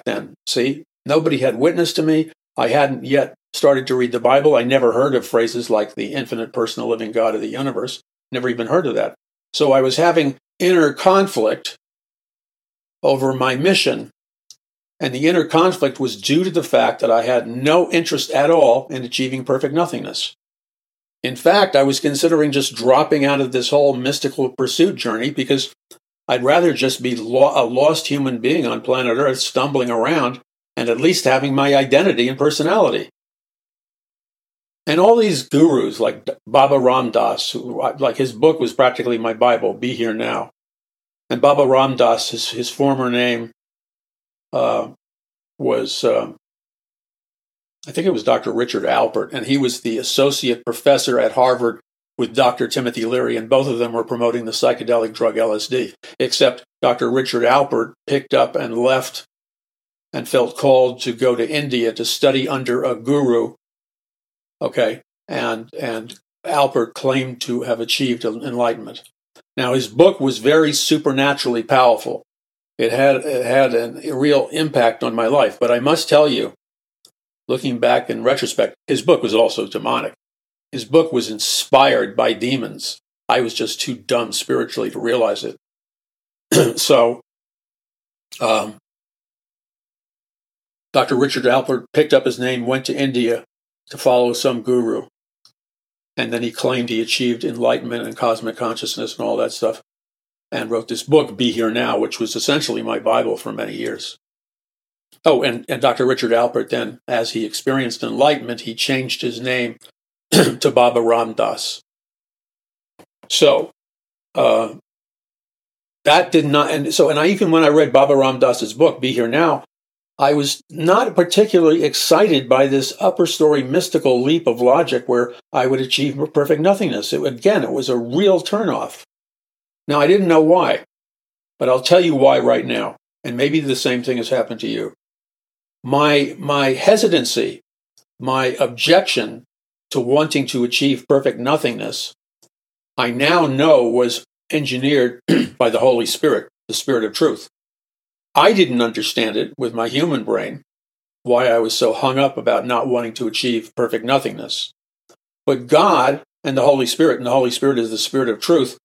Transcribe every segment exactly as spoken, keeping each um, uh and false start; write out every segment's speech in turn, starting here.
then. See, nobody had witnessed to me. I hadn't yet started to read the Bible. I never heard of phrases like the infinite personal living God of the universe. Never even heard of that. So I was having inner conflict over my mission. And the inner conflict was due to the fact that I had no interest at all in achieving perfect nothingness. In fact, I was considering just dropping out of this whole mystical pursuit journey because I'd rather just be lo- a lost human being on planet Earth stumbling around and at least having my identity and personality. And all these gurus like Baba Ram Dass, who, like his book was practically my Bible, Be Here Now. And Baba Ram Dass, his, his former name uh, was, uh, I think it was Doctor Richard Alpert, and he was the associate professor at Harvard with Doctor Timothy Leary, and both of them were promoting the psychedelic drug L S D, except Doctor Richard Alpert picked up and left and felt called to go to India to study under a guru. Okay, and and Alpert claimed to have achieved enlightenment. Now, his book was very supernaturally powerful. It had it had an, a real impact on my life. But I must tell you, looking back in retrospect, his book was also demonic. His book was inspired by demons. I was just too dumb spiritually to realize it. so, um, Doctor Richard Alpert picked up his name, went to India to follow some guru. And then he claimed he achieved enlightenment and cosmic consciousness and all that stuff, and wrote this book, Be Here Now, which was essentially my Bible for many years. Oh, and, and Doctor Richard Alpert then, as he experienced enlightenment, he changed his name to Baba Ram Dass. So, uh, that did not, and so, and I, even when I read Baba Ram Dass's book, Be Here Now, I was not particularly excited by this upper story mystical leap of logic where I would achieve perfect nothingness. It, again, it was a real turnoff. Now, I didn't know why, but I'll tell you why right now. And maybe the same thing has happened to you. My, my hesitancy, my objection to wanting to achieve perfect nothingness, I now know was engineered by the Holy Spirit, the Spirit of Truth. I didn't understand it with my human brain, why I was so hung up about not wanting to achieve perfect nothingness. But God and the Holy Spirit, and the Holy Spirit is the Spirit of Truth,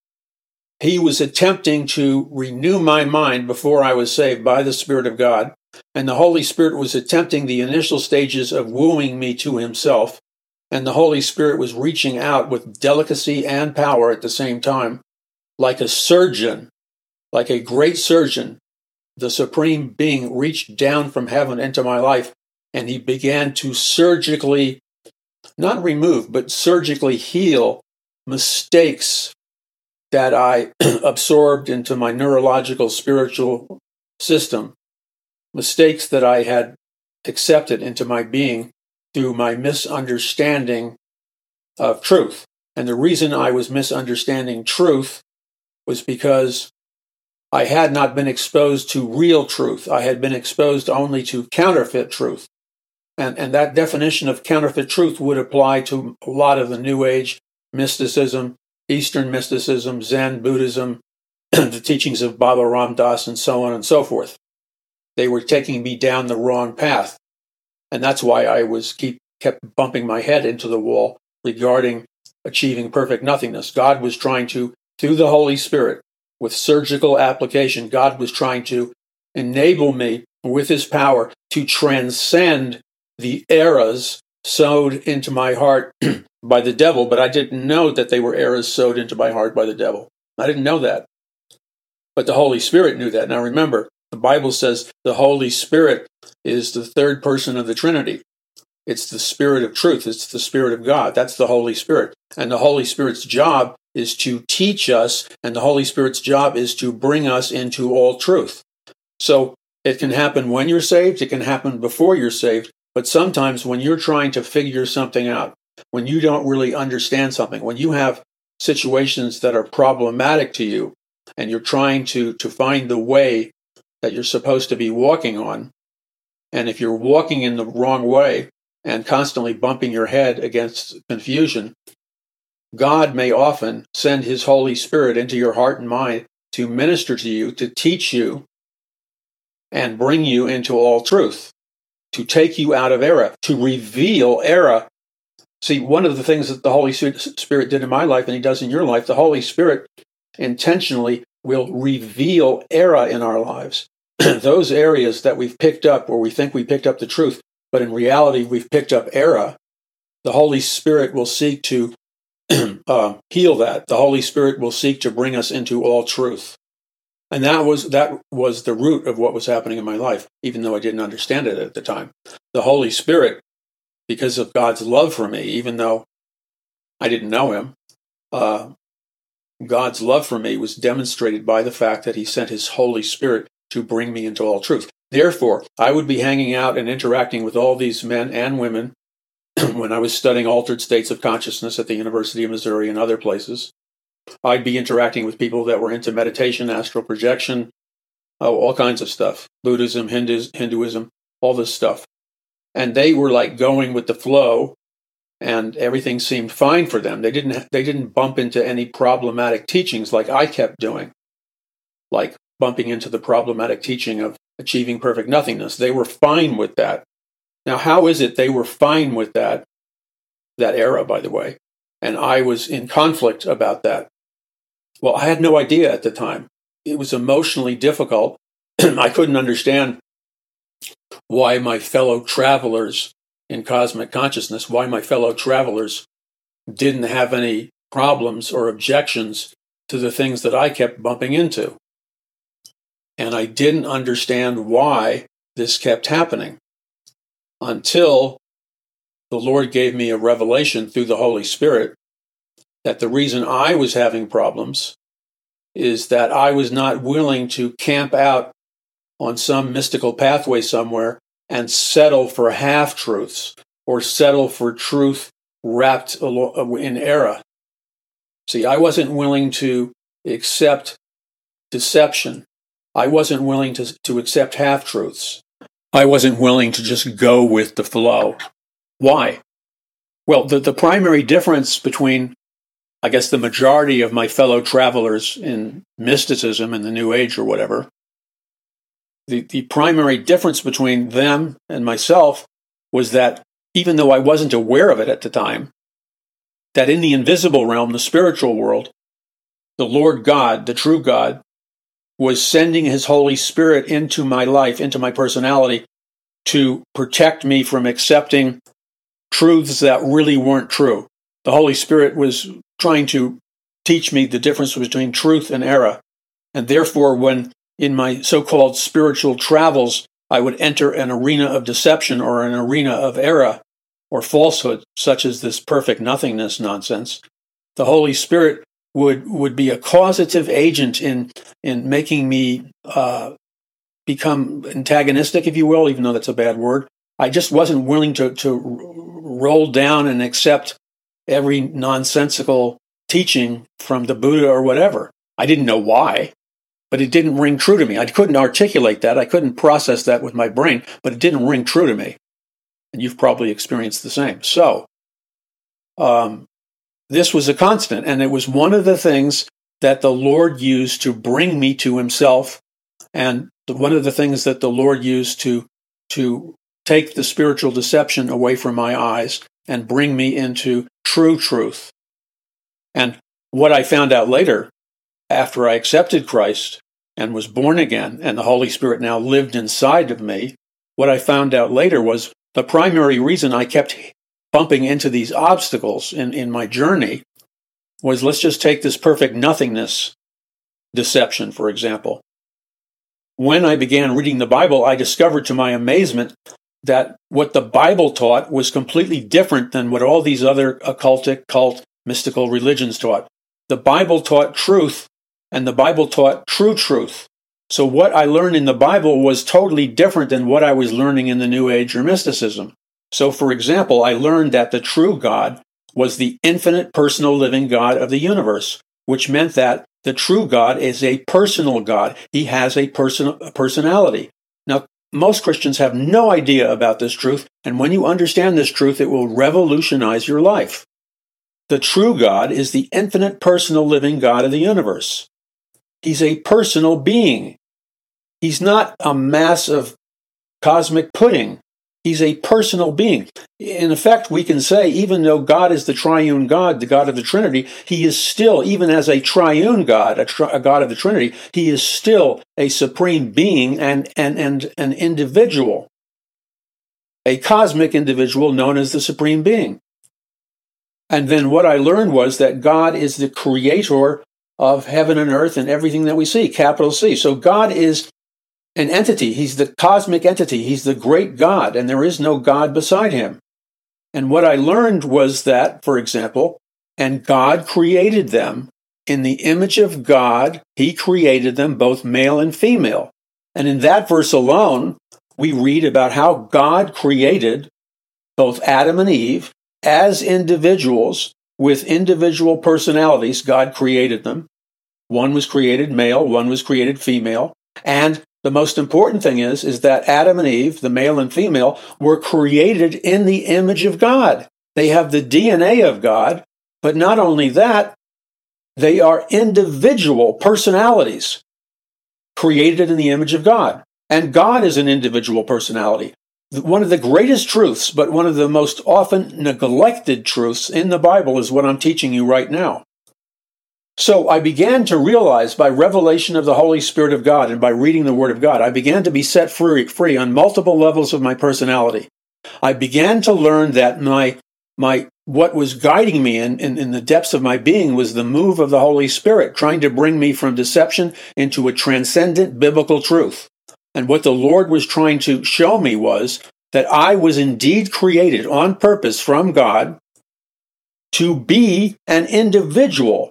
He was attempting to renew my mind before I was saved by the Spirit of God, and the Holy Spirit was attempting the initial stages of wooing me to Himself, and the Holy Spirit was reaching out with delicacy and power at the same time, like a surgeon, like a great surgeon. The Supreme Being reached down from heaven into my life, and He began to surgically, not remove, but surgically heal mistakes that I absorbed into my neurological spiritual system, mistakes that I had accepted into my being through my misunderstanding of truth. And the reason I was misunderstanding truth was because I had not been exposed to real truth. I had been exposed only to counterfeit truth. And, and that definition of counterfeit truth would apply to a lot of the New Age mysticism, Eastern mysticism, Zen, Buddhism, the teachings of Baba Ram Dass, and so on and so forth. They were taking me down the wrong path. And that's why I was keep kept bumping my head into the wall regarding achieving perfect nothingness. God was trying to, through the Holy Spirit, with surgical application, God was trying to enable me with His power to transcend the errors sowed into my heart by the devil, but I didn't know that they were errors sowed into my heart by the devil. I didn't know that. But the Holy Spirit knew that. Now remember, the Bible says the Holy Spirit is the third person of the Trinity. It's the Spirit of truth. It's the Spirit of God. That's the Holy Spirit. And the Holy Spirit's job is to teach us, and the Holy Spirit's job is to bring us into all truth. So it can happen when you're saved, it can happen before you're saved, but sometimes when you're trying to figure something out, when you don't really understand something, when you have situations that are problematic to you, and you're trying to, to find the way that you're supposed to be walking on, and if you're walking in the wrong way and constantly bumping your head against confusion, God may often send His Holy Spirit into your heart and mind to minister to you, to teach you, and bring you into all truth, to take you out of error, to reveal error. See, one of the things that the Holy Spirit did in my life, and he does in your life, the Holy Spirit intentionally will reveal error in our lives. Those areas that we've picked up, where we think we picked up the truth, but in reality we've picked up error, the Holy Spirit will seek to uh, heal that. The Holy Spirit will seek to bring us into all truth. And that was that was the root of what was happening in my life, even though I didn't understand it at the time. The Holy Spirit, because of God's love for me, even though I didn't know him, uh, God's love for me was demonstrated by the fact that he sent his Holy Spirit to bring me into all truth. Therefore, I would be hanging out and interacting with all these men and women when I was studying altered states of consciousness at the University of Missouri and other places. I'd be interacting with people that were into meditation, astral projection, oh, all kinds of stuff, Buddhism, Hindus, Hinduism, all this stuff. And they were like going with the flow, and everything seemed fine for them. They didn't they didn't bump into any problematic teachings like I kept doing, like bumping into the problematic teaching of achieving perfect nothingness. They were fine with that. Now, how is it they were fine with that, that era, by the way, and I was in conflict about that? Well, I had no idea at the time. It was emotionally difficult. I couldn't understand why my fellow travelers in cosmic consciousness, why my fellow travelers didn't have any problems or objections to the things that I kept bumping into. And I didn't understand why this kept happening until the Lord gave me a revelation through the Holy Spirit that the reason I was having problems is that I was not willing to camp out on some mystical pathway somewhere and settle for half-truths or settle for truth wrapped in error. See, I wasn't willing to accept deception. I wasn't willing to, to accept half-truths. I wasn't willing to just go with the flow. Why? Well, the, the primary difference between, I guess, the majority of my fellow travelers in mysticism and the New Age or whatever, the, the primary difference between them and myself was that, even though I wasn't aware of it at the time, that in the invisible realm, the spiritual world, the Lord God, the true God, was sending his Holy Spirit into my life, into my personality, to protect me from accepting truths that really weren't true. The Holy Spirit was trying to teach me the difference between truth and error. And therefore, when in my so-called spiritual travels, I would enter an arena of deception or an arena of error or falsehood, such as this perfect nothingness nonsense, the Holy Spirit would would be a causative agent in in making me uh, become antagonistic, if you will, even though that's a bad word. I just wasn't willing to to roll down and accept every nonsensical teaching from the Buddha or whatever. I didn't know why, but it didn't ring true to me. I couldn't articulate that. I couldn't process that with my brain, but it didn't ring true to me. And you've probably experienced the same. So, um, this was a constant, and it was one of the things that the Lord used to bring me to himself, and one of the things that the Lord used to to take the spiritual deception away from my eyes and bring me into true truth. And what I found out later, after I accepted Christ and was born again, and the Holy Spirit now lived inside of me, what I found out later was the primary reason I kept bumping into these obstacles in, in my journey was, let's just take this perfect nothingness deception, for example. When I began reading the Bible, I discovered to my amazement that what the Bible taught was completely different than what all these other occultic, cult, mystical religions taught. The Bible taught truth, and the Bible taught true truth. So what I learned in the Bible was totally different than what I was learning in the New Age or mysticism. So, for example, I learned that the true God was the infinite personal living God of the universe, which meant that the true God is a personal God. He has a person, a personality. Now, most Christians have no idea about this truth, and when you understand this truth, it will revolutionize your life. The true God is the infinite personal living God of the universe. He's a personal being. He's not a mass of cosmic pudding. He's a personal being. In effect, we can say, even though God is the triune God, the God of the Trinity, he is still, even as a triune God, a, tri- a God of the Trinity, he is still a supreme being and, and, and an individual, a cosmic individual known as the supreme being. And then what I learned was that God is the creator of heaven and earth and everything that we see, capital C. So God is an entity. He's the cosmic entity. He's the great God, and there is no God beside him. And what I learned was that, for example, and God created them in the image of God. He created them both male and female. And in that verse alone, we read about how God created both Adam and Eve as individuals with individual personalities. God created them. One was created male, one was created female, and the most important thing is, is that Adam and Eve, the male and female, were created in the image of God. They have the D N A of God, but not only that, they are individual personalities created in the image of God. And God is an individual personality. One of the greatest truths, but one of the most often neglected truths in the Bible is what I'm teaching you right now. So I began to realize by revelation of the Holy Spirit of God and by reading the Word of God, I began to be set free, free on multiple levels of my personality. I began to learn that my, my, what was guiding me in, in, in the depths of my being was the move of the Holy Spirit, trying to bring me from deception into a transcendent biblical truth. And what the Lord was trying to show me was that I was indeed created on purpose from God to be an individual,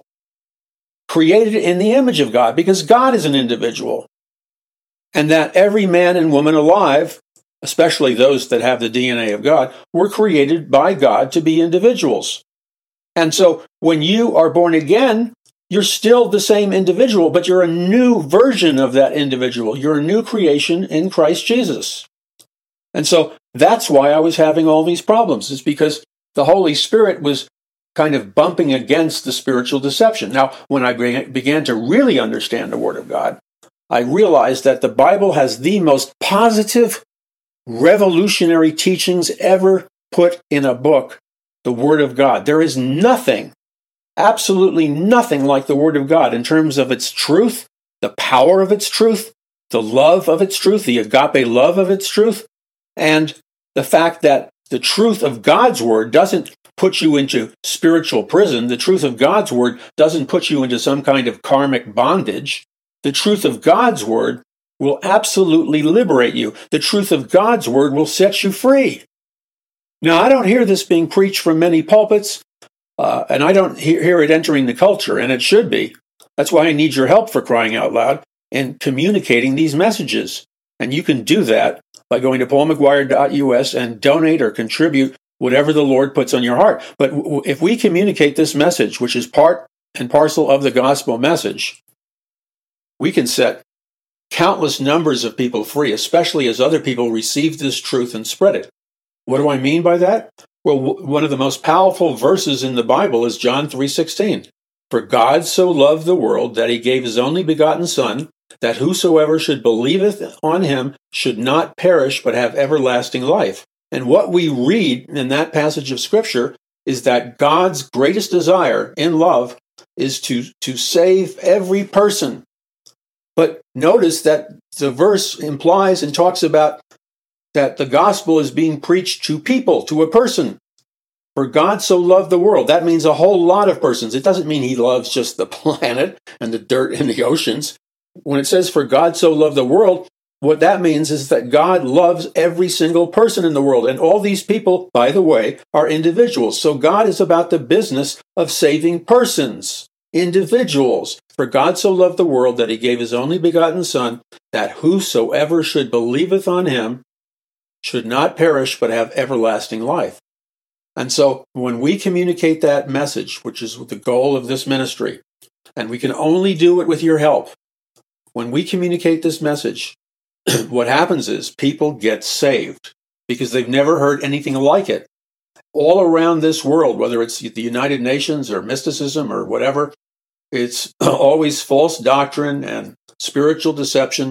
created in the image of God, because God is an individual. And that every man and woman alive, especially those that have the D N A of God, were created by God to be individuals. And so when you are born again, you're still the same individual, but you're a new version of that individual. You're a new creation in Christ Jesus. And so that's why I was having all these problems. It's because the Holy Spirit was kind of bumping against the spiritual deception. Now, when I began to really understand the Word of God, I realized that the Bible has the most positive, revolutionary teachings ever put in a book, the Word of God. There is nothing, absolutely nothing like the Word of God in terms of its truth, the power of its truth, the love of its truth, the agape love of its truth, and the fact that the truth of God's Word doesn't put you into spiritual prison. The truth of God's Word doesn't put you into some kind of karmic bondage. The truth of God's Word will absolutely liberate you. The truth of God's Word will set you free. Now, I don't hear this being preached from many pulpits, uh, and I don't hear, hear it entering the culture, and it should be. That's why I need your help, for crying out loud, in communicating these messages. And you can do that by going to paul mcguire dot u s and donate or contribute whatever the Lord puts on your heart. But w- if we communicate this message, which is part and parcel of the gospel message, we can set countless numbers of people free, especially as other people receive this truth and spread it. What do I mean by that? Well, w- one of the most powerful verses in the Bible is John three sixteen. For God so loved the world that he gave his only begotten Son, that whosoever should believeth on him should not perish but have everlasting life. And what we read in that passage of Scripture is that God's greatest desire in love is to, to save every person. But notice that the verse implies and talks about that the gospel is being preached to people, to a person. For God so loved the world. That means a whole lot of persons. It doesn't mean he loves just the planet and the dirt and the oceans. When it says, for God so loved the world, what that means is that God loves every single person in the world. And all these people, by the way, are individuals. So God is about the business of saving persons, individuals. For God so loved the world that he gave his only begotten Son, that whosoever should believeth on him should not perish but have everlasting life. And so when we communicate that message, which is the goal of this ministry, and we can only do it with your help, when we communicate this message, what happens is people get saved because they've never heard anything like it. All around this world, whether it's the United Nations or mysticism or whatever, it's always false doctrine and spiritual deception.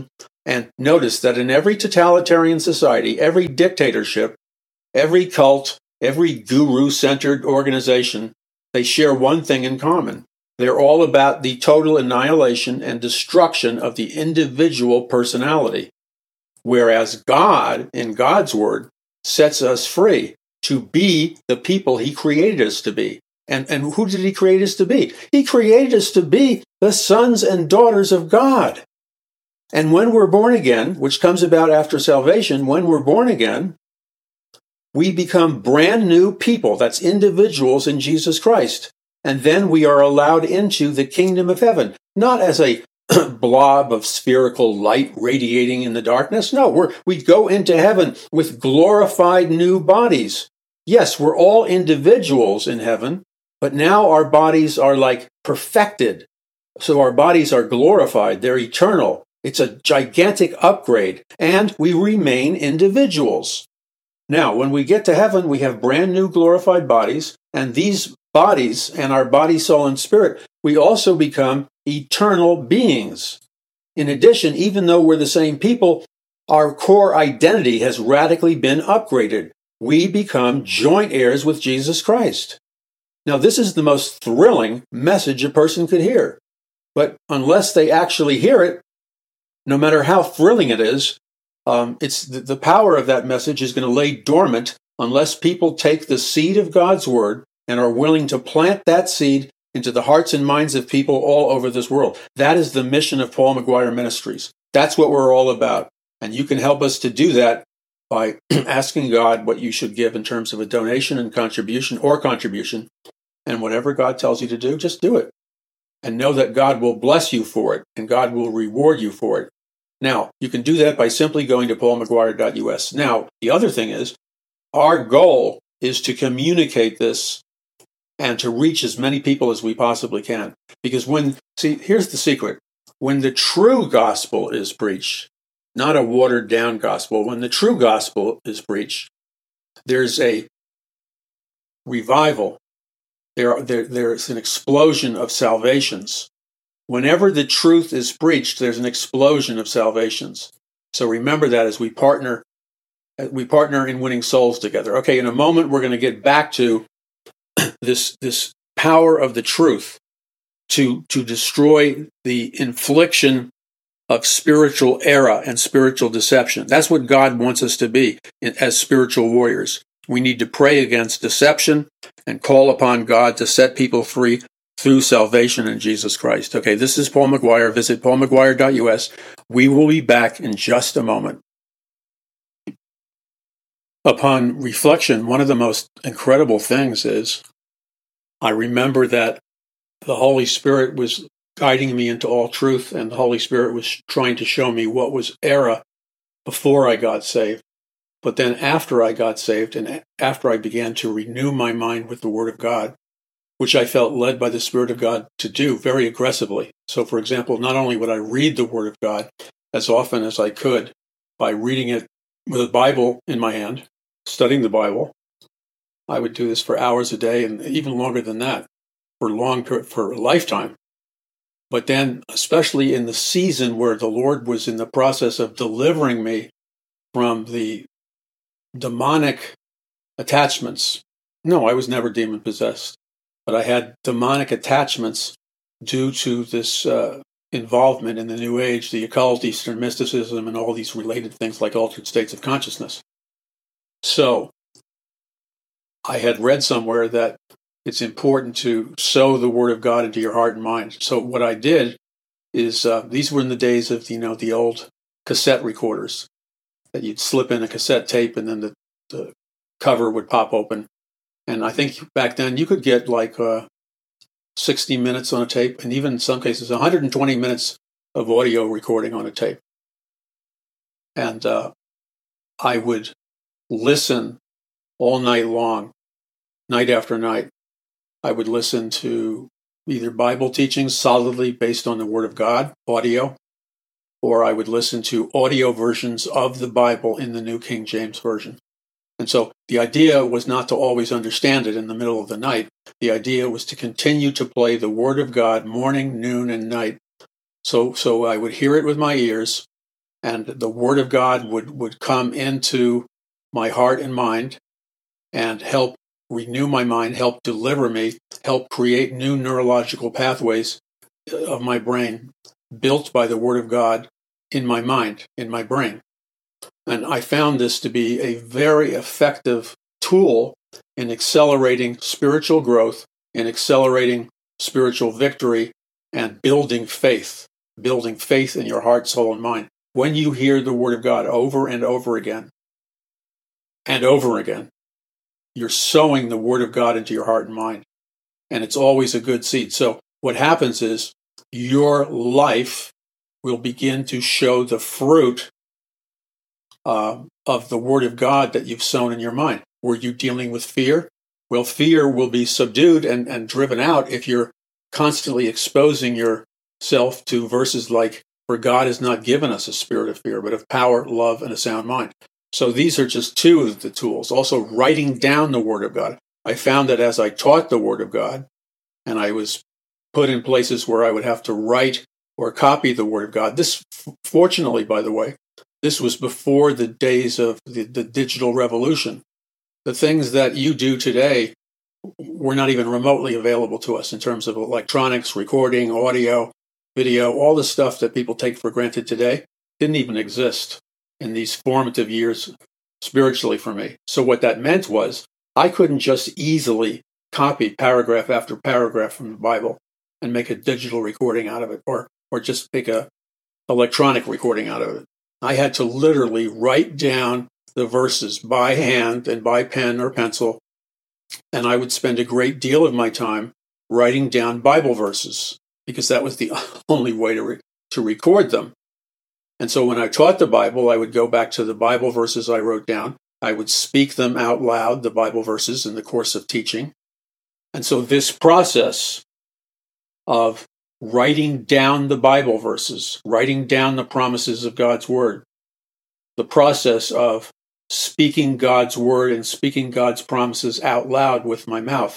And notice that in every totalitarian society, every dictatorship, every cult, every guru-centered organization, they share one thing in common. They're all about the total annihilation and destruction of the individual personality. Whereas God, in God's word, sets us free to be the people he created us to be. And, and who did he create us to be? He created us to be the sons and daughters of God. And when we're born again, which comes about after salvation, when we're born again, we become brand new people. That's individuals in Jesus Christ. And then we are allowed into the kingdom of heaven, not as a blob of spherical light radiating in the darkness. No, we're, we go into heaven with glorified new bodies. Yes, we're all individuals in heaven, but now our bodies are like perfected. So our bodies are glorified. They're eternal. It's a gigantic upgrade, and we remain individuals. Now, when we get to heaven, we have brand new glorified bodies, and these bodies and our body, soul, and spirit, we also become eternal beings. In addition, even though we're the same people, our core identity has radically been upgraded. We become joint heirs with Jesus Christ. Now, this is the most thrilling message a person could hear. But unless they actually hear it, no matter how thrilling it is, um, it's the, the power of that message is going to lay dormant unless people take the seed of God's word and are willing to plant that seed into the hearts and minds of people all over this world. That is the mission of Paul McGuire Ministries. That's what we're all about. And you can help us to do that by asking God what you should give in terms of a donation and contribution or contribution. And whatever God tells you to do, just do it. And know that God will bless you for it, and God will reward you for it. Now, you can do that by simply going to paul mcguire dot u s. Now, the other thing is, our goal is to communicate this and to reach as many people as we possibly can. Because when, see, here's the secret. When the true gospel is preached, not a watered-down gospel, when the true gospel is preached, there's a revival. There, there, there's an explosion of salvations. Whenever the truth is preached, there's an explosion of salvations. So remember that as we partner, we partner in winning souls together. Okay, in a moment, we're going to get back to this, this power of the truth to, to destroy the infliction of spiritual error and spiritual deception. That's what God wants us to be as spiritual warriors. We need to pray against deception and call upon God to set people free through salvation in Jesus Christ. Okay, this is Paul McGuire. Visit paul mcguire dot u s. We will be back in just a moment. Upon reflection, one of the most incredible things is I remember that the Holy Spirit was guiding me into all truth, and the Holy Spirit was trying to show me what was error before I got saved. But then after I got saved and after I began to renew my mind with the Word of God, which I felt led by the Spirit of God to do very aggressively. So, for example, not only would I read the Word of God as often as I could by reading it with a Bible in my hand, studying the Bible, I would do this for hours a day and even longer than that, for long, for a lifetime. But then, especially in the season where the Lord was in the process of delivering me from the demonic attachments. No, I was never demon-possessed, but I had demonic attachments due to this uh, involvement in the New Age, the occult, Eastern mysticism, and all these related things like altered states of consciousness. So, I had read somewhere that it's important to sow the Word of God into your heart and mind. So what I did is, uh, these were in the days of, you know, the old cassette recorders, that you'd slip in a cassette tape and then the, the cover would pop open. And I think back then you could get like uh, sixty minutes on a tape, and even in some cases one hundred twenty minutes of audio recording on a tape. And uh, I would listen all night long, night after night. I would listen to either Bible teachings solidly based on the Word of God, audio, or I would listen to audio versions of the Bible in the New King James Version. And so the idea was not to always understand it in the middle of the night. The idea was to continue to play the Word of God morning, noon, and night. So, so I would hear it with my ears, and the Word of God would, would come into my heart and mind and help renew my mind, help deliver me, help create new neurological pathways of my brain built by the Word of God in my mind, in my brain. And I found this to be a very effective tool in accelerating spiritual growth, in accelerating spiritual victory, and building faith, building faith in your heart, soul, and mind. When you hear the Word of God over and over again, and over again, you're sowing the Word of God into your heart and mind. And it's always a good seed. So what happens is your life will begin to show the fruit uh, of the Word of God that you've sown in your mind. Were you dealing with fear? Well, fear will be subdued and, and driven out if you're constantly exposing yourself to verses like, "For God has not given us a spirit of fear, but of power, love, and a sound mind." So these are just two of the tools. Also, writing down the Word of God. I found that as I taught the Word of God, and I was put in places where I would have to write or copy the Word of God. This, fortunately, by the way, this was before the days of the, the digital revolution. The things that you do today were not even remotely available to us in terms of electronics, recording, audio, video. All the stuff that people take for granted today didn't even exist in these formative years spiritually for me. So what that meant was I couldn't just easily copy paragraph after paragraph from the Bible and make a digital recording out of it, or or just make a electronic recording out of it. I had to literally write down the verses by hand and by pen or pencil, and I would spend a great deal of my time writing down Bible verses because that was the only way to re- to record them. And so when I taught the Bible, I would go back to the Bible verses I wrote down. I would speak them out loud, the Bible verses, in the course of teaching. And so this process of writing down the Bible verses, writing down the promises of God's Word, the process of speaking God's Word and speaking God's promises out loud with my mouth,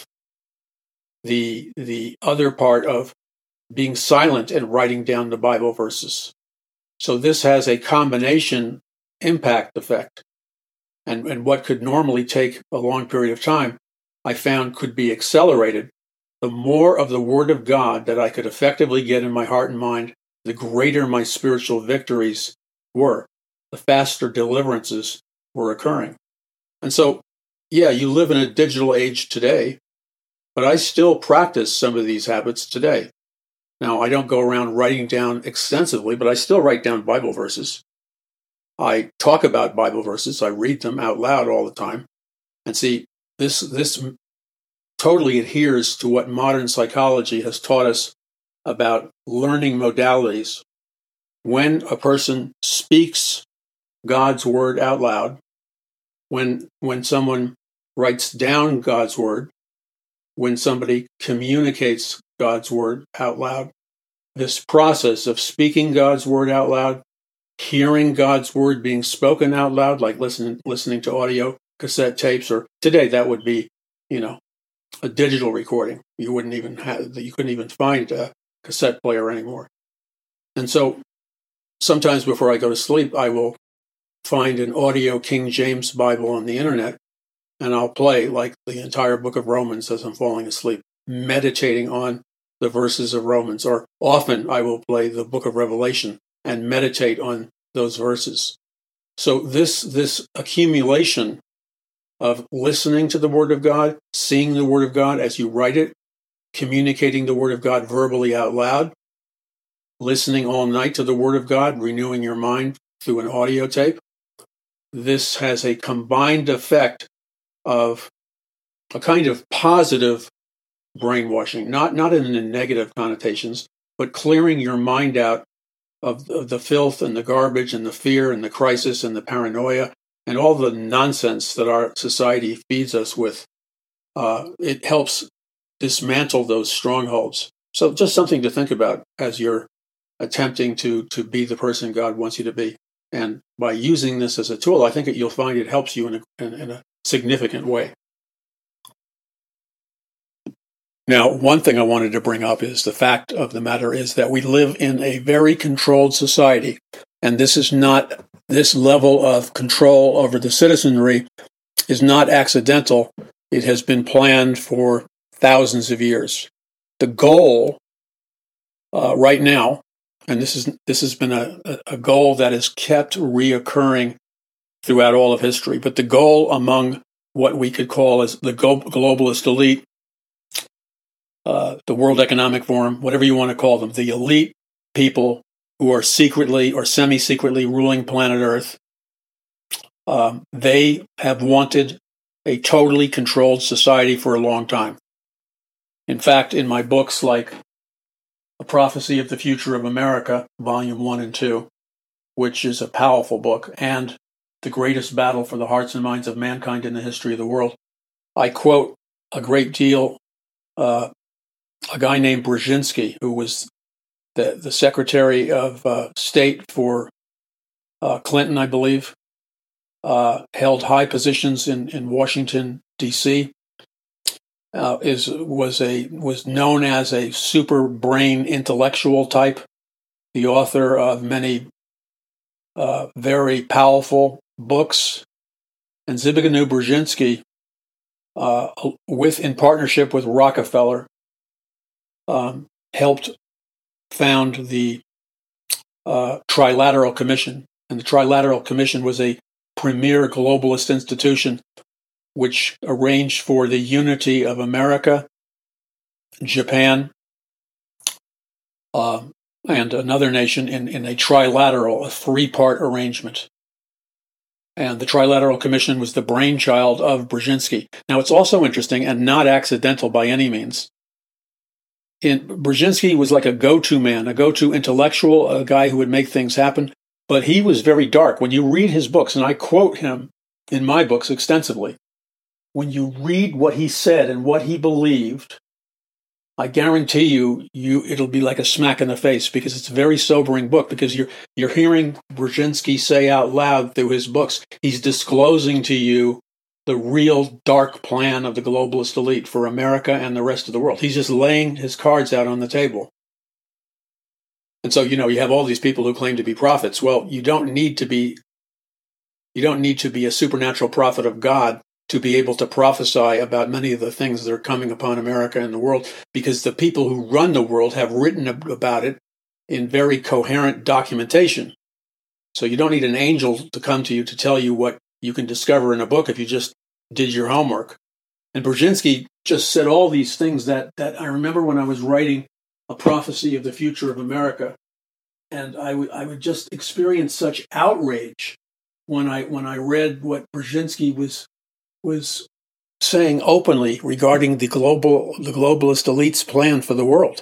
the, the other part of being silent and writing down the Bible verses. So this has a combination impact effect. And, and what could normally take a long period of time, I found could be accelerated. The more of the Word of God that I could effectively get in my heart and mind, the greater my spiritual victories were, the faster deliverances were occurring. And so, yeah, you live in a digital age today, but I still practice some of these habits today. Now, I don't go around writing down extensively, but I still write down Bible verses. I talk about Bible verses. I read them out loud all the time. And see, this this totally adheres to what modern psychology has taught us about learning modalities. When a person speaks God's Word out loud, when when someone writes down God's Word, when somebody communicates God's Word out loud, this process of speaking God's Word out loud, hearing God's Word being spoken out loud, like listening listening to audio cassette tapes, or today that would be, you know, a digital recording. You wouldn't even have, you couldn't even find a cassette player anymore. And so sometimes before I go to sleep, I will find an audio King James Bible on the internet, and I'll play like the entire book of Romans as I'm falling asleep, meditating on the verses of Romans. Or often I will play the book of Revelation and meditate on those verses. So this this accumulation of listening to the Word of God, seeing the Word of God as you write it, communicating the Word of God verbally out loud, listening all night to the Word of God, renewing your mind through an audio tape, this has a combined effect of a kind of positive brainwashing, not, not in the negative connotations, but clearing your mind out of the filth and the garbage and the fear and the crisis and the paranoia and all the nonsense that our society feeds us with. Uh, it helps dismantle those strongholds. So just something to think about as you're attempting to, to be the person God wants you to be. And by using this as a tool, I think that you'll find it helps you in a, in, in a significant way. Now, one thing I wanted to bring up is the fact of the matter is that we live in a very controlled society. And this is not, this level of control over the citizenry is not accidental. It has been planned for thousands of years. The goal uh, right now, and this is this has been a, a goal that has kept reoccurring throughout all of history, but the goal among what we could call as the globalist elite, uh, the World Economic Forum, whatever you want to call them, the elite people who are secretly or semi-secretly ruling planet Earth, um, they have wanted a totally controlled society for a long time. In fact, in my books like A Prophecy of the Future of America, Volume one and two, which is a powerful book, and The Greatest Battle for the Hearts and Minds of Mankind in the History of the World, I quote a great deal uh, a guy named Brzezinski, who was the, the Secretary of uh, State for uh, Clinton, I believe, uh, held high positions in, in Washington, D C, uh, is was a was known as a super brain intellectual type, the author of many uh, very powerful books. And Zbigniew Brzezinski, uh, with in partnership with Rockefeller, um, helped found the uh, Trilateral Commission. And the Trilateral Commission was a premier globalist institution which arranged for the unity of America, Japan, uh, and another nation in, in a trilateral, a three-part arrangement. And the Trilateral Commission was the brainchild of Brzezinski. Now, it's also interesting and not accidental by any means. In, Brzezinski was like a go-to man, a go-to intellectual, a guy who would make things happen, but he was very dark. When you read his books, and I quote him in my books extensively, when you read what he said and what he believed, I guarantee you, you it'll be like a smack in the face, because it's a very sobering book, because you're you're hearing Brzezinski say out loud through his books, he's disclosing to you the real dark plan of the globalist elite for America and the rest of the world. He's just laying his cards out on the table. And so, you know, you have all these people who claim to be prophets. Well, you don't need to be you don't need to be a supernatural prophet of God to be able to prophesy about many of the things that are coming upon America and the world, because the people who run the world have written about it in very coherent documentation. So you don't need an angel to come to you to tell you what you can discover in a book if you just did your homework. And Brzezinski just said all these things that, that I remember when I was writing A Prophecy of the Future of America, and I would I would just experience such outrage when I when I read what Brzezinski was was saying openly regarding the global the globalist elite's plan for the world.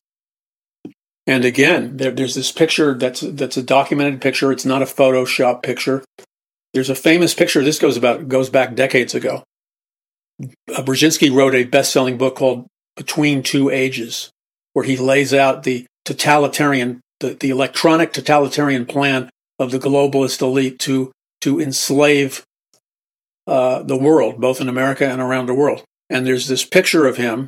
And again, there, there's this picture that's that's a documented picture. It's not a Photoshop picture. There's a famous picture. This goes about goes back decades ago. Uh, Brzezinski wrote a best-selling book called Between Two Ages, where he lays out the totalitarian, the, the electronic totalitarian plan of the globalist elite to to enslave Uh, the world, both in America and around the world. And there's this picture of him,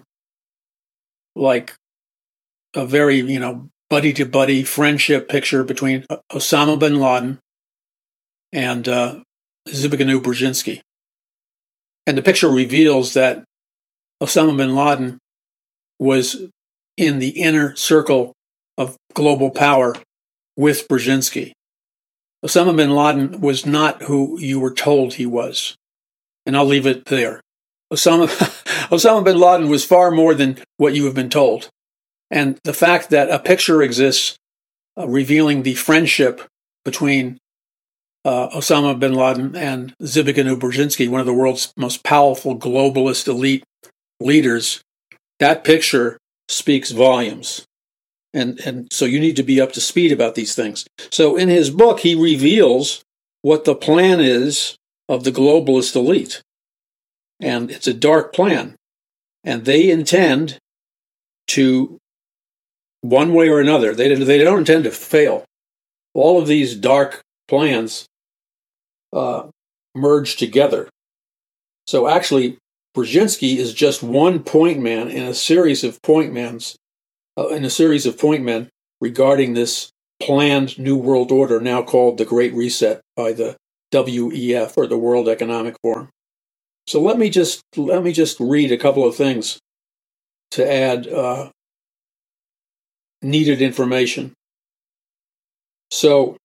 like a very, you know, buddy-to-buddy friendship picture between Osama bin Laden and uh, Zbigniew Brzezinski. And the picture reveals that Osama bin Laden was in the inner circle of global power with Brzezinski. Osama bin Laden was not who you were told he was. And I'll leave it there. Osama, Osama bin Laden was far more than what you have been told. And the fact that a picture exists uh, revealing the friendship between uh, Osama bin Laden and Zbigniew Brzezinski, one of the world's most powerful globalist elite leaders, that picture speaks volumes. And, and so you need to be up to speed about these things. So in his book, he reveals what the plan is of the globalist elite. And it's a dark plan. And they intend to, one way or another, they, they don't intend to fail. All of these dark plans uh, merge together. So actually, Brzezinski is just one point man in a series of point mans, uh, in a series of point men regarding this planned New World Order, now called the Great Reset by the W E F, or the World Economic Forum. So let me just let me just read a couple of things to add uh, needed information. So,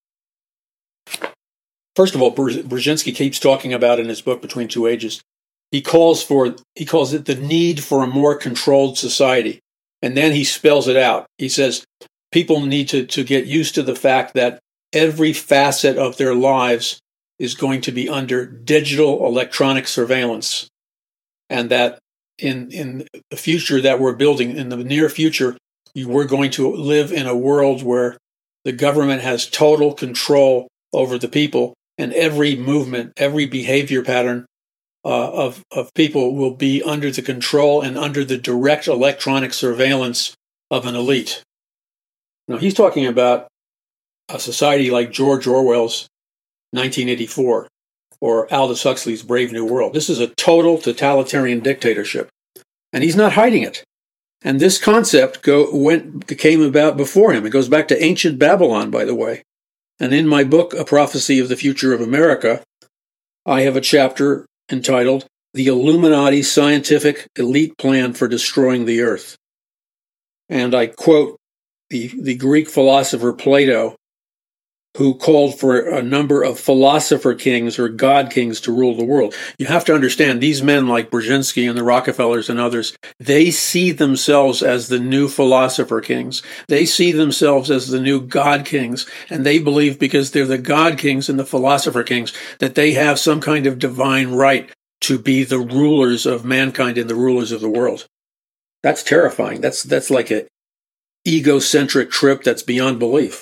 first of all, Brzezinski keeps talking about in his book Between Two Ages. He calls for he calls it the need for a more controlled society, and then he spells it out. He says people need to, to get used to the fact that every facet of their lives is going to be under digital electronic surveillance, and that in in the future that we're building, in the near future, we're going to live in a world where the government has total control over the people, and every movement, every behavior pattern uh, of of people will be under the control and under the direct electronic surveillance of an elite. Now, he's talking about a society like George Orwell's nineteen eighty-four, or Aldous Huxley's Brave New World. This is a total totalitarian dictatorship, and he's not hiding it. And this concept go, went came about before him. It goes back to ancient Babylon, by the way. And in my book, A Prophecy of the Future of America, I have a chapter entitled The Illuminati Scientific Elite Plan for Destroying the Earth. And I quote the, the Greek philosopher Plato, who called for a number of philosopher kings or god kings to rule the world. You have to understand, these men like Brzezinski and the Rockefellers and others, they see themselves as the new philosopher kings. They see themselves as the new god kings, and they believe because they're the god kings and the philosopher kings that they have some kind of divine right to be the rulers of mankind and the rulers of the world. That's terrifying. That's that's like an egocentric trip that's beyond belief.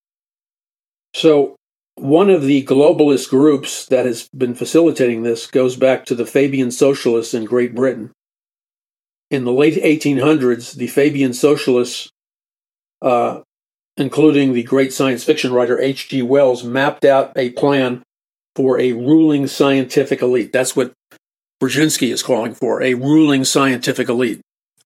So one of the globalist groups that has been facilitating this goes back to the Fabian Socialists in Great Britain. In the late eighteen hundreds, the Fabian Socialists, uh, including the great science fiction writer H G Wells, mapped out a plan for a ruling scientific elite. That's what Brzezinski is calling for, a ruling scientific elite.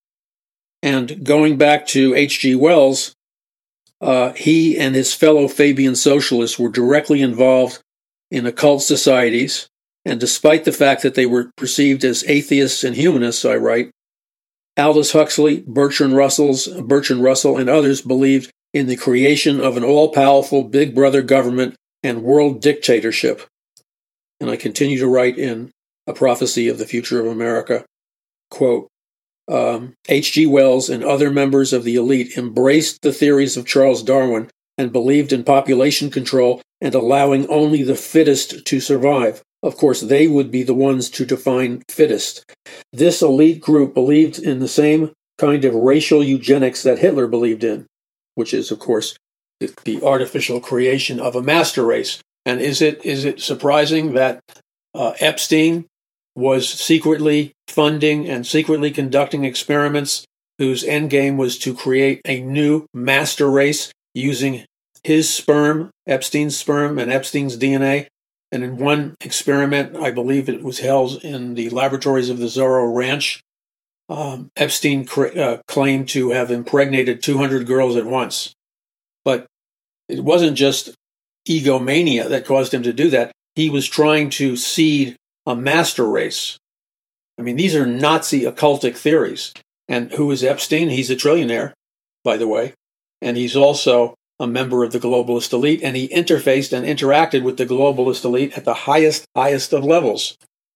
And going back to H G Wells, Uh, he and his fellow Fabian socialists were directly involved in occult societies, and despite the fact that they were perceived as atheists and humanists, I write, Aldous Huxley, Bertrand Russell's, Bertrand Russell, and others believed in the creation of an all-powerful Big Brother government and world dictatorship. And I continue to write in A Prophecy of the Future of America, quote, Um, H G Wells and other members of the elite embraced the theories of Charles Darwin and believed in population control and allowing only the fittest to survive. Of course, they would be the ones to define fittest. This elite group believed in the same kind of racial eugenics that Hitler believed in, which is, of course, the, the artificial creation of a master race. And is it is it surprising that uh, Epstein was secretly funding and secretly conducting experiments whose end game was to create a new master race using his sperm, Epstein's sperm, and Epstein's D N A? And in one experiment, I believe it was held in the laboratories of the Zorro Ranch, um, Epstein cr- uh, claimed to have impregnated two hundred girls at once. But it wasn't just egomania that caused him to do that. He was trying to seed a master race. I mean, these are Nazi occultic theories. And who is Epstein? He's a trillionaire, by the way. And he's also a member of the globalist elite. And he interfaced and interacted with the globalist elite at the highest, highest of levels.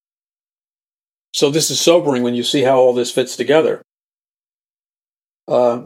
So this is sobering when you see how all this fits together. Uh,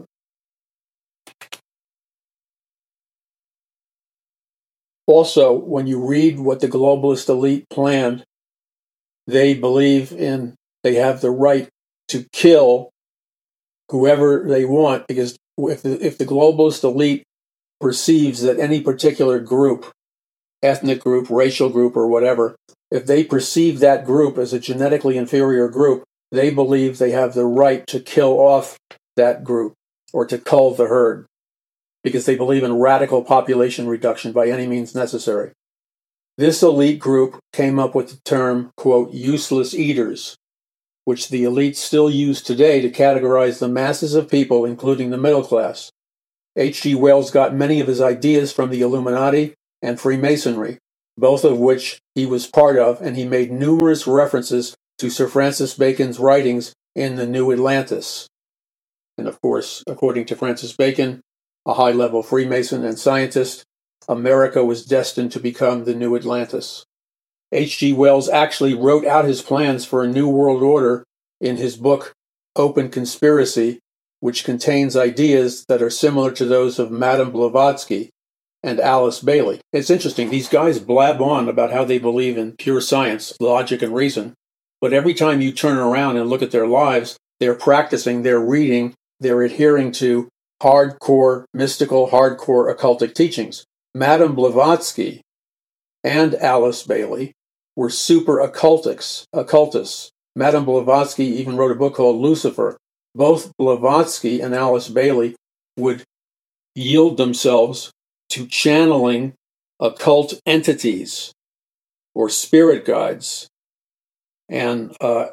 also, when you read what the globalist elite planned, they believe in, they have the right to kill whoever they want, because if the, if the globalist elite perceives that any particular group, ethnic group, racial group, or whatever, if they perceive that group as a genetically inferior group, they believe they have the right to kill off that group or to cull the herd, because they believe in radical population reduction by any means necessary. This elite group came up with the term, quote, useless eaters, which the elites still use today to categorize the masses of people, including the middle class. H G. Wells got many of his ideas from the Illuminati and Freemasonry, both of which he was part of, and he made numerous references to Sir Francis Bacon's writings in The New Atlantis. And of course, according to Francis Bacon, a high-level Freemason and scientist, America was destined to become the New Atlantis. H G. Wells actually wrote out his plans for a new world order in his book, Open Conspiracy, which contains ideas that are similar to those of Madame Blavatsky and Alice Bailey. It's interesting, these guys blab on about how they believe in pure science, logic, and reason, but every time you turn around and look at their lives, they're practicing, they're reading, they're adhering to hardcore, mystical, hardcore occultic teachings. Madame Blavatsky and Alice Bailey were super occultics, occultists. Madame Blavatsky even wrote a book called Lucifer. Both Blavatsky and Alice Bailey would yield themselves to channeling occult entities or spirit guides. And uh,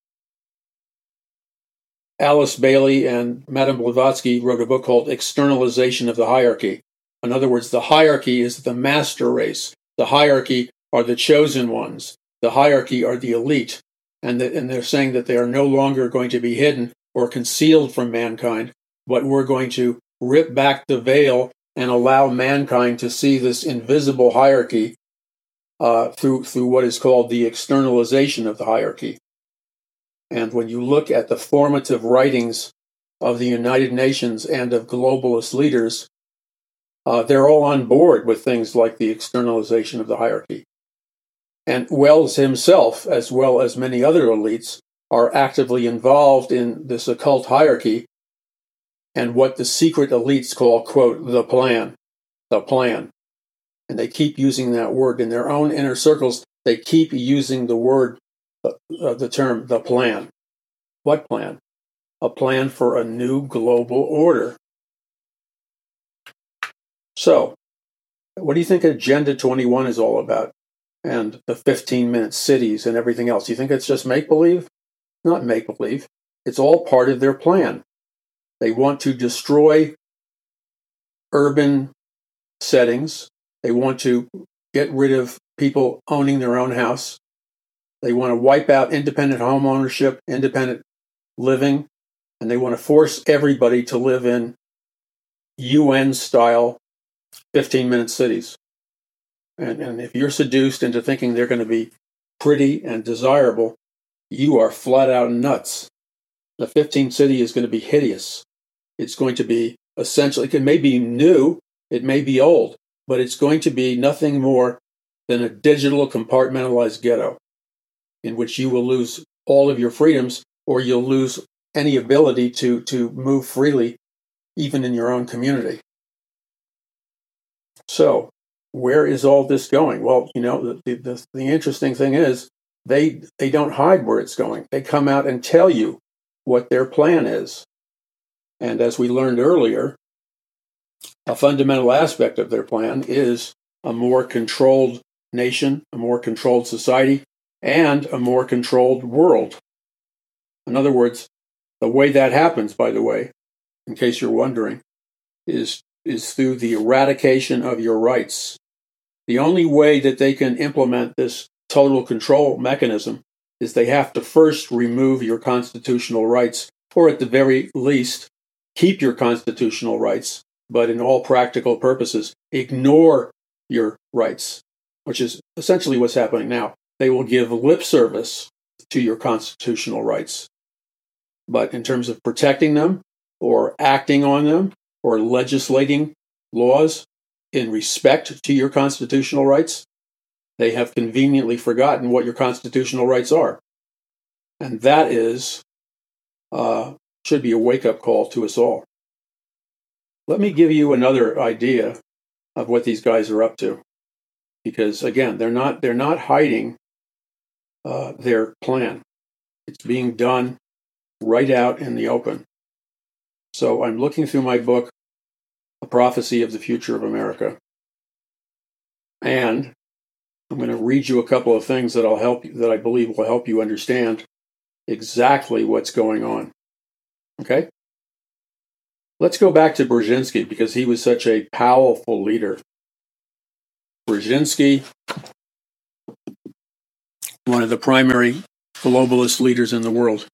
Alice Bailey and Madame Blavatsky wrote a book called Externalization of the Hierarchy. In other words, the hierarchy is the master race. The hierarchy are the chosen ones. The hierarchy are the elite. And, the, and they're saying that they are no longer going to be hidden or concealed from mankind, but we're going to rip back the veil and allow mankind to see this invisible hierarchy uh, through, through what is called the externalization of the hierarchy. And when you look at the formative writings of the United Nations and of globalist leaders, uh, they're all on board with things like the externalization of the hierarchy. And Wells himself, as well as many other elites, are actively involved in this occult hierarchy and what the secret elites call, quote, the plan, the plan. And they keep using that word in their own inner circles. They keep using the word, uh, the term, the plan. What plan? A plan for a new global order. So, what do you think Agenda twenty-one is all about? And the fifteen-minute cities and everything else. You think it's just make-believe? Not make-believe. It's all part of their plan. They want to destroy urban settings. They want to get rid of people owning their own house. They want to wipe out independent home ownership, independent living, and they want to force everybody to live in U N-style fifteen-minute cities. And, and if you're seduced into thinking they're going to be pretty and desirable, you are flat out nuts. The fifteenth city is going to be hideous. It's going to be essentially, it may be new, it may be old, but it's going to be nothing more than a digital compartmentalized ghetto in which you will lose all of your freedoms or you'll lose any ability to, to move freely, even in your own community. So, where is all this going? Well, you know, the, the, the interesting thing is they, they don't hide where it's going. They come out and tell you what their plan is. And as we learned earlier, a fundamental aspect of their plan is a more controlled nation, a more controlled society, and a more controlled world. In other words, the way that happens, by the way, in case you're wondering, is, is through the eradication of your rights. The only way that they can implement this total control mechanism is they have to first remove your constitutional rights, or at the very least, keep your constitutional rights, but in all practical purposes, ignore your rights, which is essentially what's happening now. They will give lip service to your constitutional rights. But in terms of protecting them, or acting on them, or legislating laws in respect to your constitutional rights, they have conveniently forgotten what your constitutional rights are. And that is, uh, should be a wake-up call to us all. Let me give you another idea of what these guys are up to. Because again, they're not they're not hiding uh, their plan. It's being done right out in the open. So I'm looking through my book, A Prophecy of the Future of America. And I'm going to read you a couple of things that I'll help you, that I believe will help you understand exactly what's going on. Okay? let's go back to Brzezinski because he was such a powerful leader. Brzezinski, one of the primary globalist leaders in the world.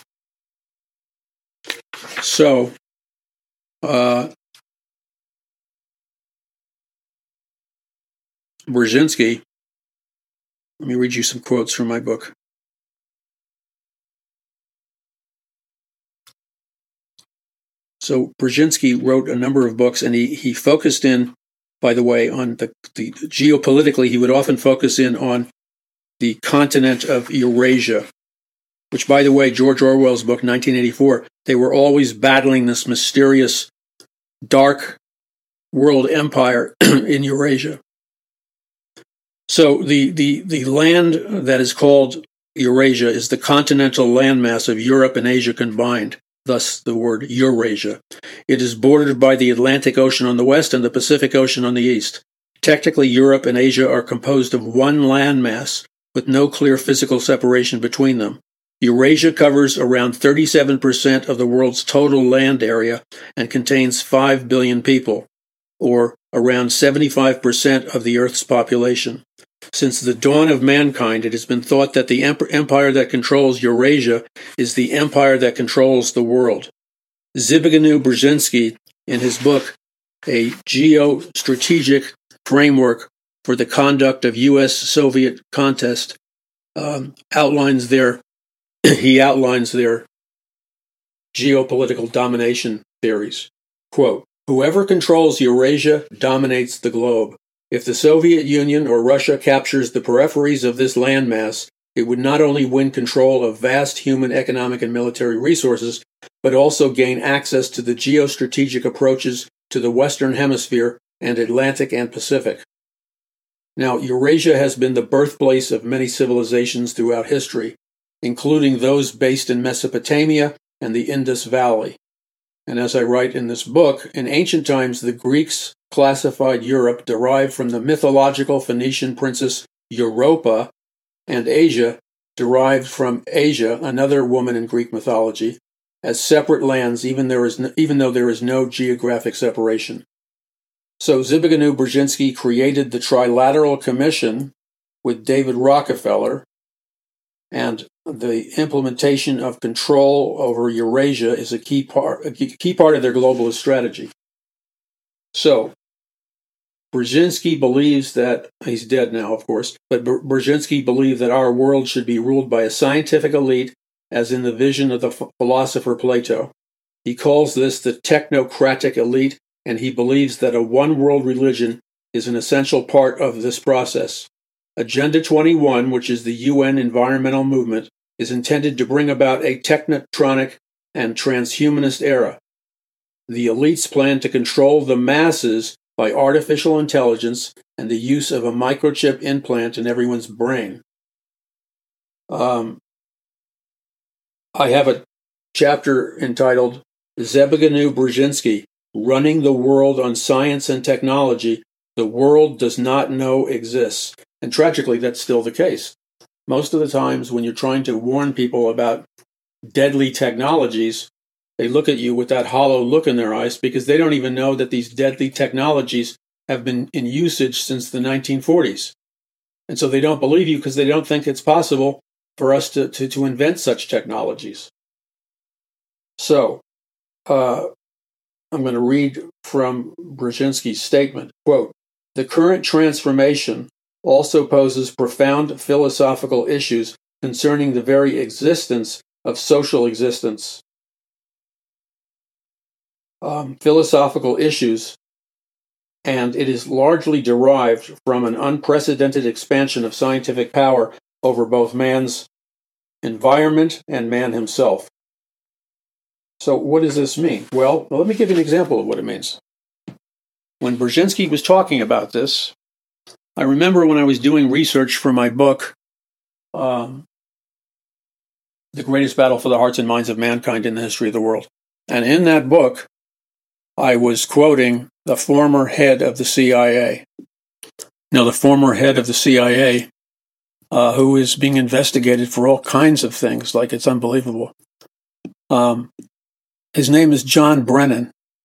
So, uh, Brzezinski, let me read you some quotes from my book. So Brzezinski wrote a number of books, and he, he focused in, by the way, on the, the geopolitically, he would often focus in on the continent of Eurasia, which, by the way, George Orwell's book, nineteen eighty-four, they were always battling this mysterious, dark world empire in Eurasia. So the, the, the land that is called Eurasia is the continental landmass of Europe and Asia combined, thus the word Eurasia. It is bordered by the Atlantic Ocean on the west and the Pacific Ocean on the east. Technically, Europe and Asia are composed of one landmass with no clear physical separation between them. Eurasia covers around thirty-seven percent of the world's total land area and contains five billion people, or around seventy-five percent of the Earth's population. Since the dawn of mankind, it has been thought that the empire that controls Eurasia is the empire that controls the world. Zbigniew Brzezinski, in his book, A Geostrategic Framework for the Conduct of U S Soviet Contest, um, outlines their he outlines their geopolitical domination theories. Quote, "Whoever controls Eurasia dominates the globe. If the Soviet Union or Russia captures the peripheries of this landmass, it would not only win control of vast human, economic, and military resources, but also gain access to the geostrategic approaches to the Western Hemisphere and Atlantic and Pacific." Now, Eurasia has been the birthplace of many civilizations throughout history, including those based in Mesopotamia and the Indus Valley. And as I write in this book, in ancient times, the Greeks classified Europe derived from the mythological Phoenician princess Europa, and Asia derived from Asia, another woman in Greek mythology, as separate lands, even, there is no, even though there is no geographic separation. So Zbigniew Brzezinski created the Trilateral Commission with David Rockefeller, and the implementation of control over Eurasia is a key part, a key part of their globalist strategy. So, Brzezinski believes that, he's dead now, of course, but Brzezinski believed that our world should be ruled by a scientific elite, as in the vision of the philosopher Plato. He calls this the technocratic elite, and he believes that a one-world religion is an essential part of this process. Agenda twenty-one, which is the U N environmental movement, is intended to bring about a technotronic and transhumanist era. The elites plan to control the masses by artificial intelligence and the use of a microchip implant in everyone's brain. Um, I have a chapter entitled Zbigniew Brzezinski, Running the World on Science and Technology the World Does Not Know Exists. And tragically, that's still the case. Most of the times when you're trying to warn people about deadly technologies, they look at you with that hollow look in their eyes because they don't even know that these deadly technologies have been in usage since the nineteen forties. And so they don't believe you because they don't think it's possible for us to, to, to invent such technologies. So, uh, I'm going to read from Brzezinski's statement. Quote, "The current transformation also poses profound philosophical issues concerning the very existence of social existence. Um, philosophical issues, and it is largely derived from an unprecedented expansion of scientific power over both man's environment and man himself." So what does this mean? Well, let me give you an example of what it means. When Brzezinski was talking about this, I remember when I was doing research for my book, um, The Greatest Battle for the Hearts and Minds of Mankind in the History of the World. And in that book, I was quoting the former head of the C I A. Now, the former head of the C I A, uh, who is being investigated for all kinds of things, like it's unbelievable. Um, his name is John Brennan,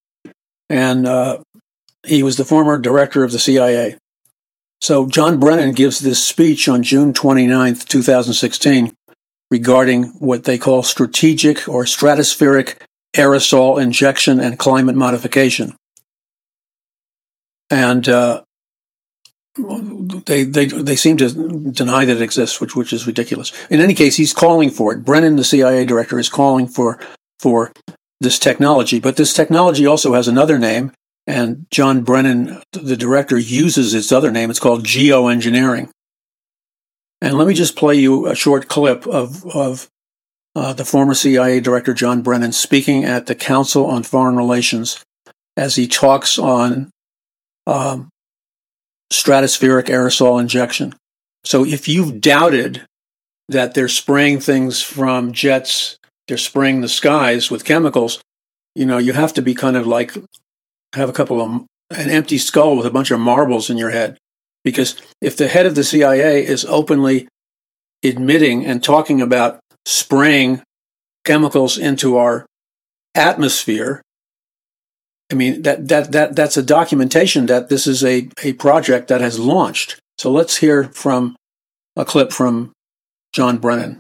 and uh, he was the former director of the C I A. So John Brennan gives this speech on June twenty-ninth, twenty sixteen, regarding what they call strategic or stratospheric aerosol injection and climate modification. And uh, they, they they seem to deny that it exists, which which is ridiculous. In any case, he's calling for it. Brennan, the C I A director, is calling for for this technology. But this technology also has another name, and John Brennan, the director, uses its other name. It's called geoengineering. And let me just play you a short clip of of uh, the former C I A director John Brennan speaking at the Council on Foreign Relations as he talks on um, stratospheric aerosol injection. So if you've doubted that they're spraying things from jets, they're spraying the skies with chemicals, you know, you have to be kind of like, have a couple of, an empty skull with a bunch of marbles in your head. Because if the head of the C I A is openly admitting and talking about spraying chemicals into our atmosphere, I mean, that, that, that, that's a documentation that this is a, a project that has launched. So let's hear from a clip from John Brennan.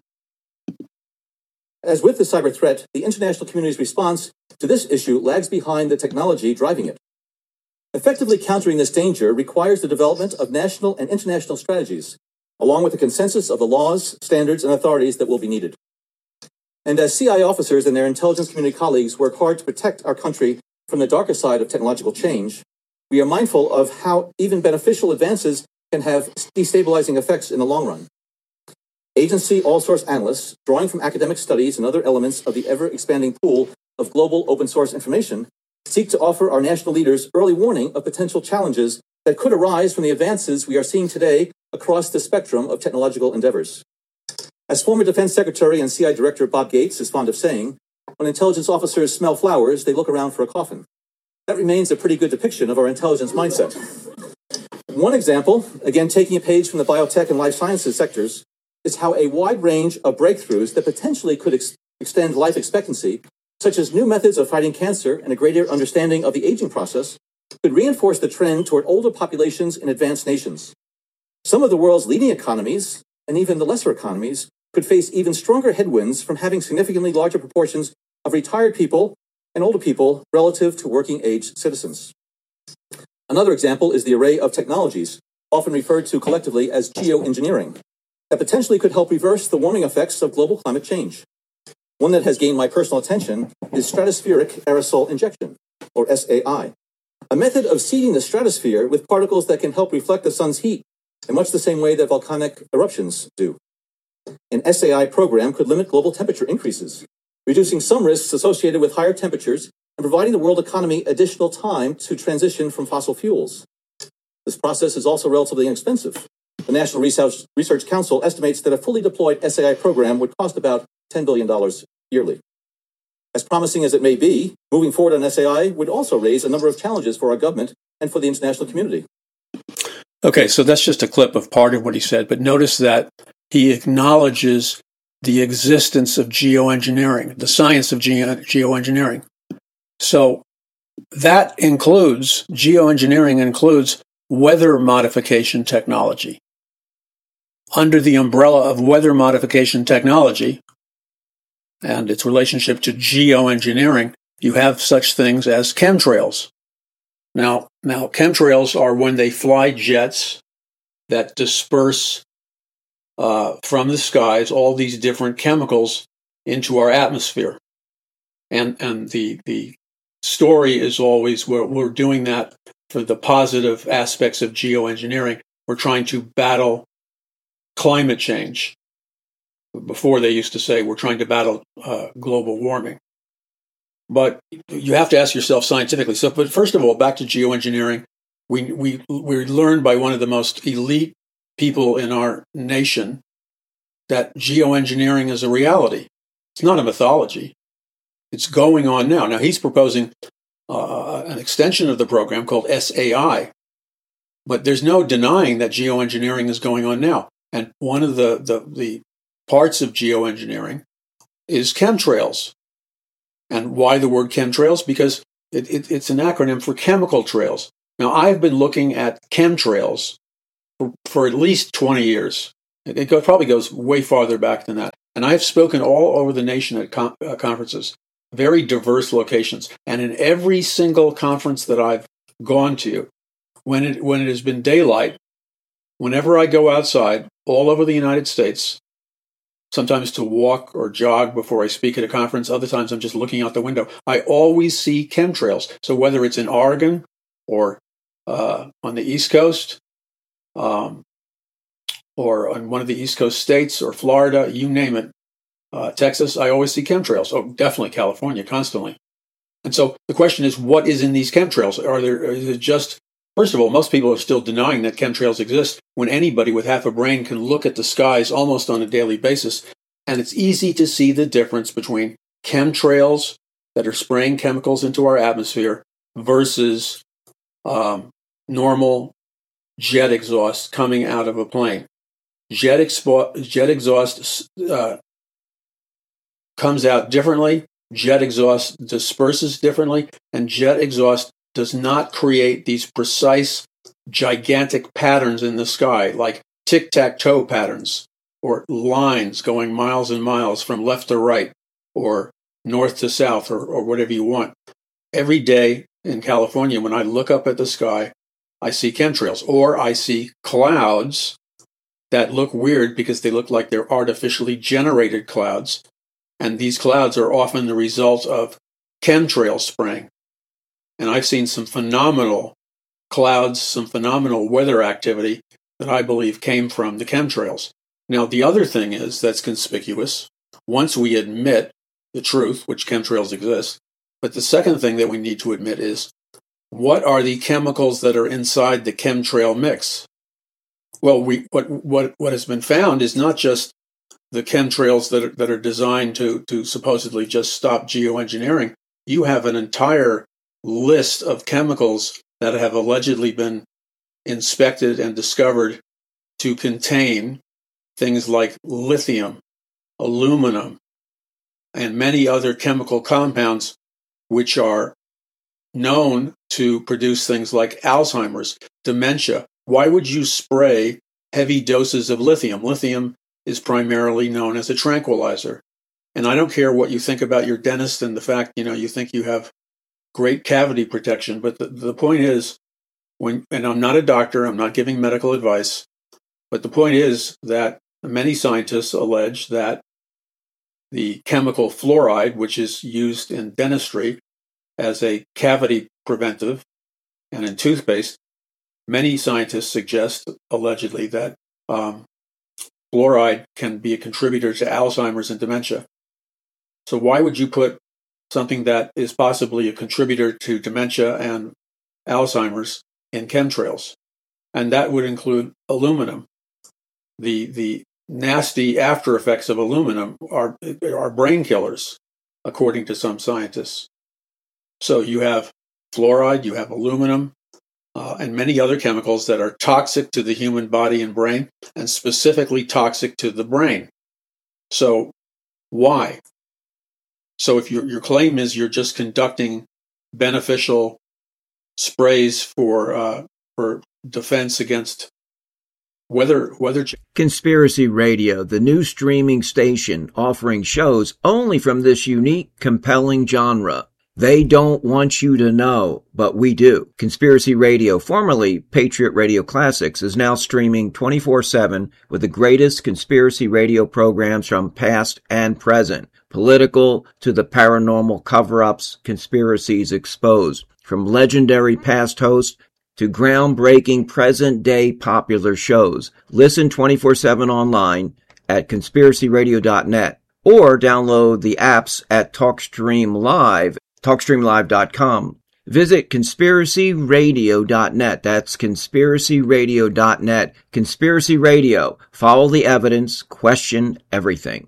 As with the cyber threat, the international community's response to this issue lags behind the technology driving it. Effectively countering this danger requires the development of national and international strategies, along with the consensus of the laws, standards, and authorities that will be needed. And as C I A officers and their intelligence community colleagues work hard to protect our country from the darker side of technological change, we are mindful of how even beneficial advances can have destabilizing effects in the long run. Agency all-source analysts, drawing from academic studies and other elements of the ever-expanding pool of global open-source information, seek to offer our national leaders early warning of potential challenges that could arise from the advances we are seeing today across the spectrum of technological endeavors. As former Defense Secretary and C I A Director Bob Gates is fond of saying, when intelligence officers smell flowers, they look around for a coffin. That remains a pretty good depiction of our intelligence mindset. One example, again taking a page from the biotech and life sciences sectors, is how a wide range of breakthroughs that potentially could ex- extend life expectancy, such as new methods of fighting cancer and a greater understanding of the aging process, could reinforce the trend toward older populations in advanced nations. Some of the world's leading economies, and even the lesser economies, could face even stronger headwinds from having significantly larger proportions of retired people and older people relative to working-age citizens. Another example is the array of technologies, often referred to collectively as geoengineering, that potentially could help reverse the warming effects of global climate change. One that has gained my personal attention is stratospheric aerosol injection, or S A I, a method of seeding the stratosphere with particles that can help reflect the sun's heat in much the same way that volcanic eruptions do. An S A I program could limit global temperature increases, reducing some risks associated with higher temperatures and providing the world economy additional time to transition from fossil fuels. This process is also relatively inexpensive. The National Research, Research Council estimates that a fully deployed S A I program would cost about ten billion dollars yearly. As promising as it may be, moving forward on S A I would also raise a number of challenges for our government and for the international community. Okay, so that's just a clip of part of what he said, but notice that he acknowledges the existence of geoengineering, the science of ge- geoengineering. So that includes, geoengineering includes weather modification technology. Under the umbrella of weather modification technology and its relationship to geoengineering, you have such things as chemtrails. Now, now chemtrails are when they fly jets that disperse uh, from the skies all these different chemicals into our atmosphere. And and the the story is always we're, we're doing that for the positive aspects of geoengineering. We're trying to battle climate change. Before they used to say we're trying to battle uh, global warming. But you have to ask yourself scientifically. So, but first of all, back to geoengineering, we we we learned by one of the most elite people in our nation that geoengineering is a reality. It's not a mythology. It's going on now. Now he's proposing uh, an extension of the program called S A I, but there's no denying that geoengineering is going on now. And one of the the, the parts of geoengineering is chemtrails. And why the word chemtrails? Because It, it, it's an acronym for chemical trails. Now, I've been looking at chemtrails for, for at least twenty years. It, it go, probably goes way farther back than that. And I've spoken all over the nation at con- uh, conferences, very diverse locations. And in every single conference that I've gone to, when it when it has been daylight, whenever I go outside all over the United States, sometimes to walk or jog before I speak at a conference, other times I'm just looking out the window, I always see chemtrails. So whether it's in Oregon or uh, on the East Coast, um, or on one of the East Coast states, or Florida, you name it, uh, Texas, I always see chemtrails. Oh, definitely California, constantly. And so the question is, what is in these chemtrails? Are there, is it just, first of all, most people are still denying that chemtrails exist when anybody with half a brain can look at the skies almost on a daily basis. And it's easy to see the difference between chemtrails that are spraying chemicals into our atmosphere versus um, normal jet exhaust coming out of a plane. Jet, expo- jet exhaust uh, comes out differently. Jet exhaust disperses differently, and jet exhaust does not create these precise, gigantic patterns in the sky, like tic-tac-toe patterns, or lines going miles and miles from left to right, or north to south, or, or whatever you want. Every day in California, when I look up at the sky, I see chemtrails, or I see clouds that look weird because they look like they're artificially generated clouds. And these clouds are often the result of chemtrail spraying. And I've seen some phenomenal clouds, some phenomenal weather activity that I believe came from the chemtrails. Now, the other thing is that's conspicuous, once we admit the truth, which chemtrails exist, but the second thing that we need to admit is, what are the chemicals that are inside the chemtrail mix? Well, we, what, what, what has been found is not just the chemtrails that are, that are designed to, to supposedly just stop geoengineering. You have an entire list of chemicals that have allegedly been inspected and discovered to contain things like lithium, aluminum, and many other chemical compounds which are known to produce things like Alzheimer's, dementia. Why would you spray heavy doses of lithium? Lithium is primarily known as a tranquilizer. And I don't care what you think about your dentist and the fact, you know, you think you have great cavity protection, but the, the point is, when, and I'm not a doctor, I'm not giving medical advice, but the point is that many scientists allege that the chemical fluoride, which is used in dentistry as a cavity preventive and in toothpaste, many scientists suggest, allegedly, that um, fluoride can be a contributor to Alzheimer's and dementia. So why would you put something that is possibly a contributor to dementia and Alzheimer's in chemtrails? And that would include aluminum. The the nasty after effects of aluminum are are brain killers, according to some scientists. So you have fluoride, you have aluminum, uh, and many other chemicals that are toxic to the human body and brain, and specifically toxic to the brain. So why? So if your your claim is you're just conducting beneficial sprays for uh, for defense against weather weather. Conspiracy Radio, the new streaming station offering shows only from this unique, compelling genre. They don't want you to know, but we do. Conspiracy Radio, formerly Patriot Radio Classics, is now streaming twenty-four seven with the greatest conspiracy radio programs from past and present. Political to the paranormal cover-ups, conspiracies exposed. From legendary past hosts to groundbreaking present-day popular shows. Listen twenty-four seven online at conspiracy radio dot net or download the apps at TalkStream Live, talkstream live dot com. Visit conspiracy radio dot net. That's conspiracy radio dot net. Conspiracy Radio. Follow the evidence. Question everything.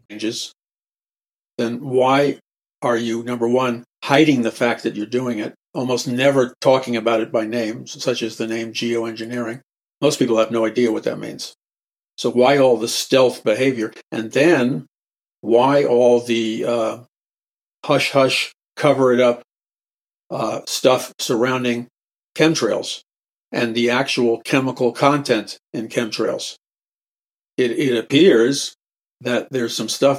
Then why are you, number one, hiding the fact that you're doing it, almost never talking about it by name, such as the name geoengineering? Most people have no idea what that means. So why all the stealth behavior? And then why all the uh, hush-hush, cover it up uh, stuff surrounding chemtrails and the actual chemical content in chemtrails. It, it appears that there's some stuff